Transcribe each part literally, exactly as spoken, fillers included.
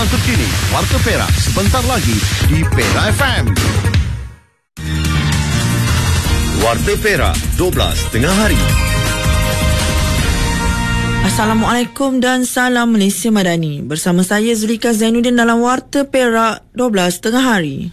Berita terkini Warta Perak sebentar lagi di Perak F M. Warta Perak dua belas tengah hari. Assalamualaikum dan salam Malaysia Madani. Bersama saya Zulika Zainuddin dalam Warta Perak dua belas tengah hari.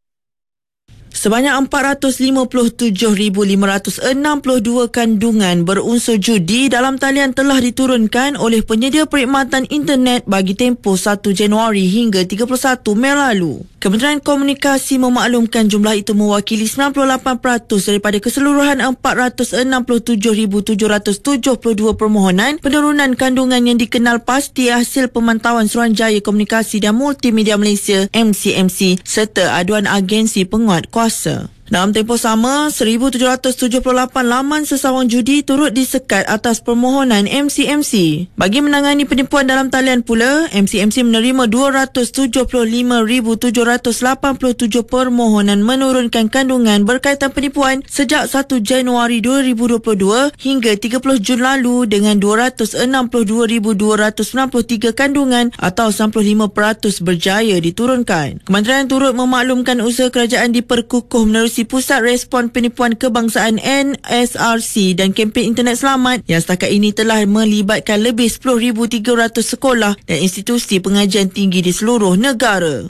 Sebanyak empat ratus lima puluh tujuh ribu lima ratus enam puluh dua kandungan berunsur judi dalam talian telah diturunkan oleh penyedia perkhidmatan internet bagi tempoh satu Januari hingga tiga puluh satu Mei lalu. Kementerian Komunikasi memaklumkan jumlah itu mewakili sembilan puluh lapan peratus daripada keseluruhan empat ratus enam puluh tujuh ribu tujuh ratus tujuh puluh dua permohonan penurunan kandungan yang dikenal pasti hasil pemantauan Suruhanjaya Komunikasi dan Multimedia Malaysia M C M C serta aduan agensi penguat kuasa. Dalam tempoh sama, seribu tujuh ratus tujuh puluh lapan laman sesawang judi turut disekat atas permohonan M C M C. Bagi menangani penipuan dalam talian pula, M C M C menerima dua ratus tujuh puluh lima ribu tujuh ratus lapan puluh tujuh permohonan menurunkan kandungan berkaitan penipuan sejak satu Januari dua ribu dua puluh dua hingga tiga puluh Jun lalu dengan dua ratus enam puluh dua ribu dua ratus sembilan puluh tiga kandungan atau sembilan puluh lima peratus berjaya diturunkan. Kementerian turut memaklumkan usaha kerajaan diperkukuh menerusi Pusat Respon Penipuan Kebangsaan N S R C dan kempen Internet Selamat yang setakat ini telah melibatkan lebih sepuluh ribu tiga ratus sekolah dan institusi pengajian tinggi di seluruh negara.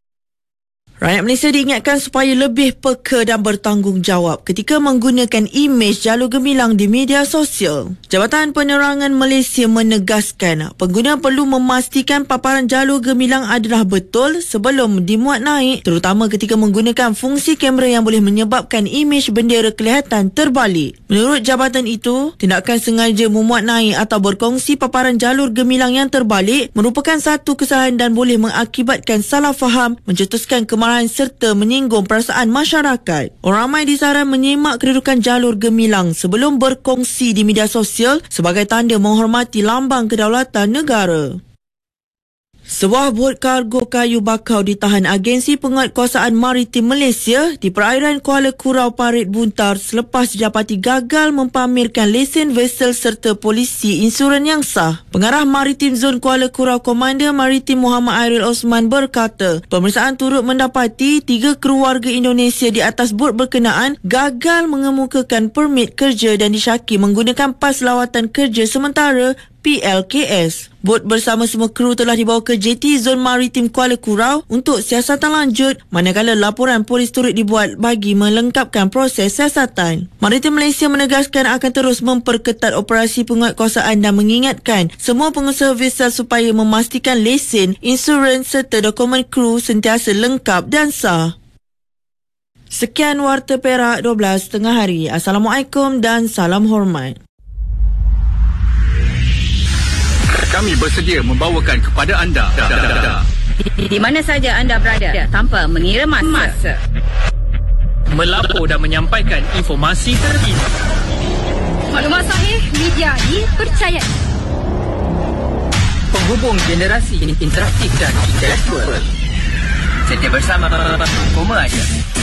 Rakyat Malaysia diingatkan supaya lebih peka dan bertanggungjawab ketika menggunakan imej jalur gemilang di media sosial. Jabatan Penerangan Malaysia menegaskan pengguna perlu memastikan paparan jalur gemilang adalah betul sebelum dimuat naik, terutama ketika menggunakan fungsi kamera yang boleh menyebabkan imej bendera kelihatan terbalik. Menurut jabatan itu, tindakan sengaja memuat naik atau berkongsi paparan jalur gemilang yang terbalik merupakan satu kesalahan dan boleh mengakibatkan salah faham, mencetuskan kemarahan serta menyinggung perasaan masyarakat. Orang ramai disaran menyemak kedudukan jalur gemilang sebelum berkongsi di media sosial sebagai tanda menghormati lambang kedaulatan negara. Sebuah bot kargo kayu bakau ditahan Agensi Penguatkuasaan Maritim Malaysia di perairan Kuala Kurau Parit Buntar selepas didapati gagal mempamerkan lesen vesel serta polisi insuran yang sah. Pengarah Maritim Zon Kuala Kurau Komander Maritim Muhammad Airil Osman berkata, pemeriksaan turut mendapati tiga keluarga Indonesia di atas bot berkenaan gagal mengemukakan permit kerja dan disyaki menggunakan pas lawatan kerja sementara P L K S. Bot bersama semua kru telah dibawa ke J T Zon Maritim Kuala Kurau untuk siasatan lanjut, manakala laporan polis turut dibuat bagi melengkapkan proses siasatan. Maritim Malaysia menegaskan akan terus memperketat operasi penguatkuasaan dan mengingatkan semua pengusaha vesel supaya memastikan lesen, insurans serta dokumen kru sentiasa lengkap dan sah. Sekian Warta Perak dua belas tengah hari. Assalamualaikum dan salam hormat. Kami bersedia membawakan kepada anda di, di mana saja anda berada tanpa mengira masa. masa. Melapor dan menyampaikan informasi terkini. Maklumat sahih, media dipercayai. Penghubung generasi interaktif dan intelektual. Setia bersama Koma Aja.